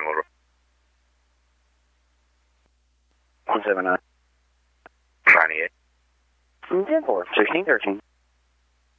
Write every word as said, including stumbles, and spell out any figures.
hangover. one seven nine. twenty-eight. ten four, sixteen thirteen.